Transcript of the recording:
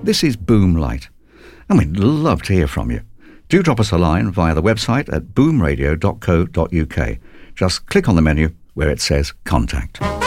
This is Boom Light, and we'd love to hear from you. Do drop us a line via the website at boomradio.co.uk. Just click on the menu where it says Contact.